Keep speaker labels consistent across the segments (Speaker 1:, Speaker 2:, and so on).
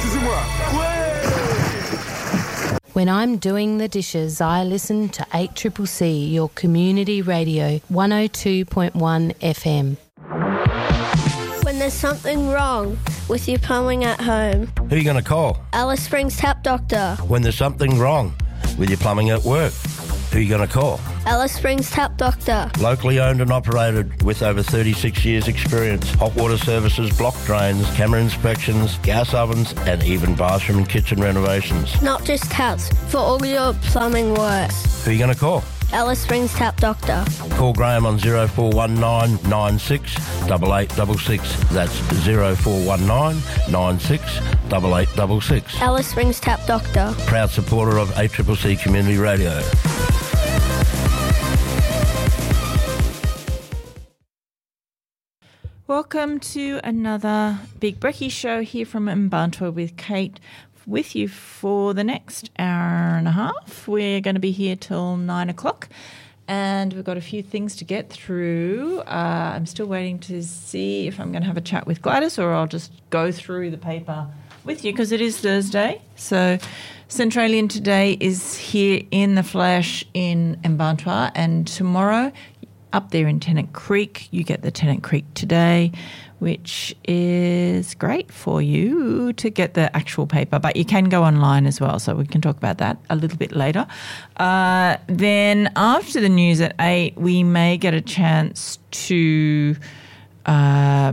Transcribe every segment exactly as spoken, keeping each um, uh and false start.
Speaker 1: Excusez-moi.
Speaker 2: When I'm doing the dishes, I listen to eight C C C, your community radio, one oh two point one F M.
Speaker 3: When there's something wrong with your plumbing at home,
Speaker 4: who are you going to call?
Speaker 3: Alice Springs Tap Doctor.
Speaker 4: When there's something wrong with your plumbing at work, who are you going to call?
Speaker 3: Alice Springs Tap Doctor.
Speaker 4: Locally owned and operated with over thirty-six years experience. Hot water services, block drains, camera inspections, gas ovens and even bathroom and kitchen renovations.
Speaker 3: Not just taps, for all your plumbing works.
Speaker 4: Who are you going to call?
Speaker 3: Alice Springs Tap Doctor.
Speaker 4: Call Graham on zero four one nine nine six eight eight six six. That's zero four one nine nine six eight eight six six.
Speaker 3: Alice Springs Tap Doctor.
Speaker 4: Proud supporter of eight C C C Community Radio.
Speaker 5: Welcome to another Big Brekkie show here from Mbantua with Kate with you for the next hour and a half. We're going to be here till nine o'clock and we've got a few things to get through. Uh, I'm still waiting to see if I'm going to have a chat with Gladys or I'll just go through the paper with you because it is Thursday. So Centralian today is here in the flesh in Mbantua and tomorrow up there in Tennant Creek, you get the Tennant Creek Today, which is great for you to get the actual paper, but you can go online as well, so we can talk about that a little bit later. Uh, then after the news at eight, we may get a chance to, uh,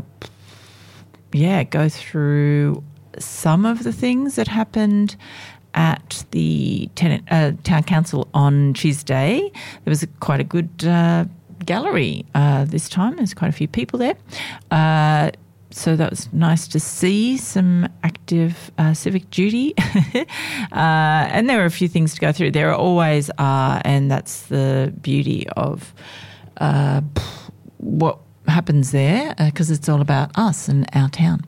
Speaker 5: yeah, go through some of the things that happened at the Tennant, uh, Town Council on Tuesday. There was a, quite a good Uh, gallery uh, this time. There's quite a few people there. Uh, so that was nice to see some active uh, civic duty. uh, and there were a few things to go through. There always are, and that's the beauty of uh, what happens there because uh, it's all about us and our town.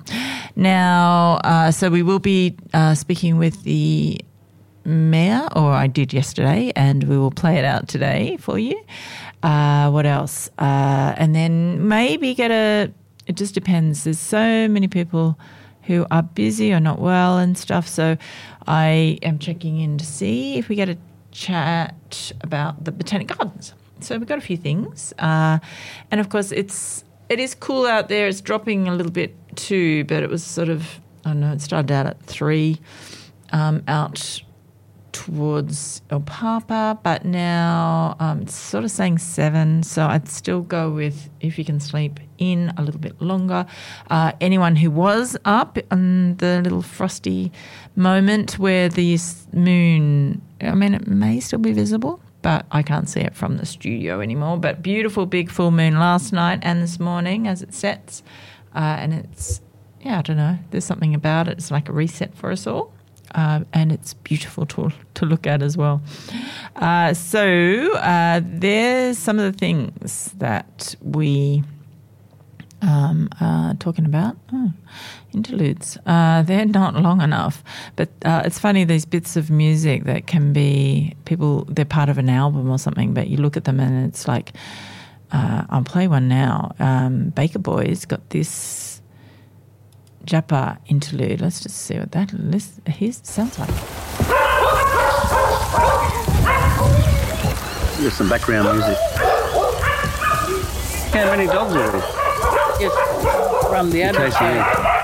Speaker 5: Now, uh, so we will be uh, speaking with the Mayor, or I did yesterday, and we will play it out today for you. Uh, what else? Uh, and then maybe get a, it just depends. There's so many people who are busy or not well and stuff. So I am checking in to see if we get a chat about the Botanic Gardens. So we've got a few things. Uh, and of course it's, it is cool out there. It's dropping a little bit too, but it was sort of, I don't know, it started out at three um, out towards El Papa, but now um, it's sort of saying seven, so I'd still go with if you can sleep in a little bit longer. Uh, anyone who was up on the little frosty moment where the moon, I mean, it may still be visible, but I can't see it from the studio anymore, but beautiful big full moon last night and this morning as it sets, uh, and it's, yeah, I don't know, there's something about it. It's like a reset for us all. Uh, and it's beautiful to to look at as well. Uh, so uh, there's some of the things that we um, are talking about. Oh, interludes. Uh, they're not long enough, but uh, it's funny, these bits of music that can be people, they're part of an album or something, but you look at them and it's like, uh, I'll play one now. Um, Baker Boys got this Japa interlude. Let's just see what that list here sounds like.
Speaker 6: There's some background music. How many dogs are there?
Speaker 7: Yes, from the advert.